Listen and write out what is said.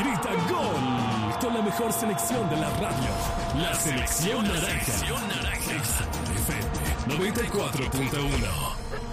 grita gol con la mejor selección de la radio. La selección naranja. XFM 94.1.